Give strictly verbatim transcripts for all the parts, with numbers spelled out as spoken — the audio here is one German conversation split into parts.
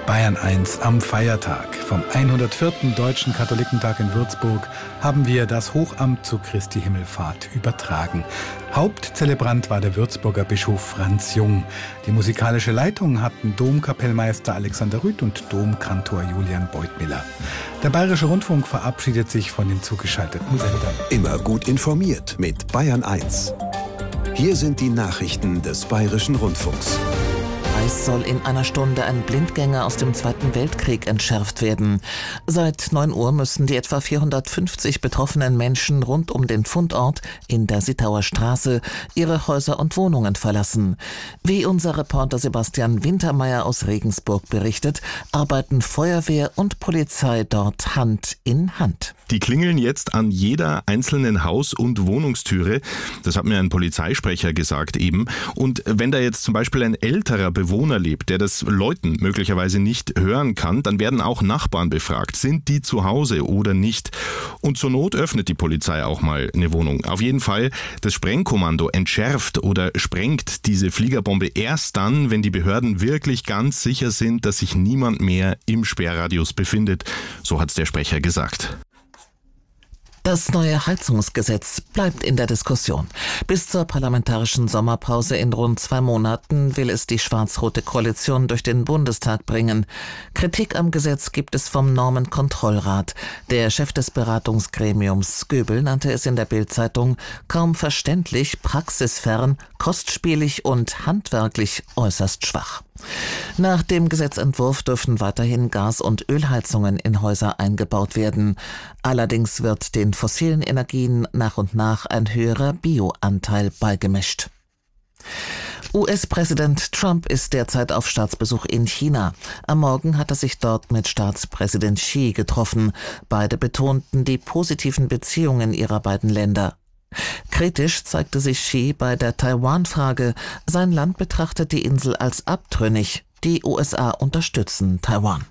Bayern eins am Feiertag. Vom hundertvierten Deutschen Katholikentag in Würzburg haben wir das Hochamt zu Christi Himmelfahrt übertragen. Hauptzelebrant war der Würzburger Bischof Franz Jung. Die musikalische Leitung hatten Domkapellmeister Alexander Rüth und Domkantor Julian Beutmiller. Der Bayerische Rundfunk verabschiedet sich von den zugeschalteten Sendern. Immer gut informiert mit Bayern eins. Hier sind die Nachrichten des Bayerischen Rundfunks. Es soll in einer Stunde ein Blindgänger aus dem Zweiten Weltkrieg entschärft werden. Seit neun Uhr müssen die etwa vierhundertfünfzig betroffenen Menschen rund um den Fundort in der Sittauer Straße ihre Häuser und Wohnungen verlassen. Wie unser Reporter Sebastian Wintermeyer aus Regensburg berichtet, arbeiten Feuerwehr und Polizei dort Hand in Hand. Die klingeln jetzt an jeder einzelnen Haus- und Wohnungstüre. Das hat mir ein Polizeisprecher gesagt eben. Und wenn da jetzt zum Beispiel ein älterer Bewohner lebt, der das Läuten möglicherweise nicht hören kann, dann werden auch Nachbarn befragt. Sind die zu Hause oder nicht? Und zur Not öffnet die Polizei auch mal eine Wohnung. Auf jeden Fall, das Sprengkommando entschärft oder sprengt diese Fliegerbombe erst dann, wenn die Behörden wirklich ganz sicher sind, dass sich niemand mehr im Sperrradius befindet. So hat's der Sprecher gesagt. Das neue Heizungsgesetz bleibt in der Diskussion. Bis zur parlamentarischen Sommerpause in rund zwei Monaten will es die schwarz-rote Koalition durch den Bundestag bringen. Kritik am Gesetz gibt es vom Normenkontrollrat. Der Chef des Beratungsgremiums Göbel nannte es in der Bild-Zeitung kaum verständlich, praxisfern, kostspielig und handwerklich äußerst schwach. Nach dem Gesetzentwurf dürfen weiterhin Gas- und Ölheizungen in Häuser eingebaut werden. Allerdings wird den fossilen Energien nach und nach ein höherer Bioanteil beigemischt. U S-Präsident Trump ist derzeit auf Staatsbesuch in China. Am Morgen hat er sich dort mit Staatspräsident Xi getroffen. Beide betonten die positiven Beziehungen ihrer beiden Länder. Kritisch zeigte sich Xi bei der Taiwan-Frage. Sein Land betrachtet die Insel als abtrünnig. Die U S A unterstützen Taiwan.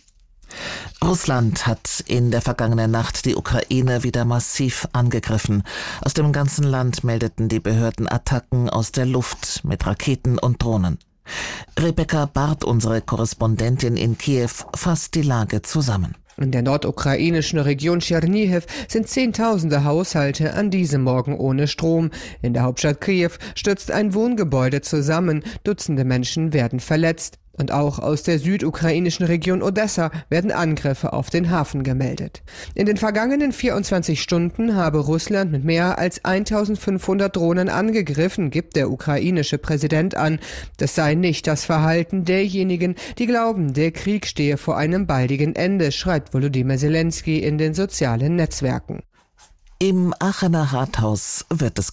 Russland hat in der vergangenen Nacht die Ukraine wieder massiv angegriffen. Aus dem ganzen Land meldeten die Behörden Attacken aus der Luft mit Raketen und Drohnen. Rebecca Barth, unsere Korrespondentin in Kiew, fasst die Lage zusammen. In der nordukrainischen Region Tschernihiw sind Zehntausende Haushalte an diesem Morgen ohne Strom. In der Hauptstadt Kiew stürzt ein Wohngebäude zusammen. Dutzende Menschen werden verletzt. Und auch aus der südukrainischen Region Odessa werden Angriffe auf den Hafen gemeldet. In den vergangenen vierundzwanzig Stunden habe Russland mit mehr als eintausendfünfhundert Drohnen angegriffen, gibt der ukrainische Präsident an. Das sei nicht das Verhalten derjenigen, die glauben, der Krieg stehe vor einem baldigen Ende, schreibt Volodymyr Zelensky in den sozialen Netzwerken. Im Aachener Rathaus wird es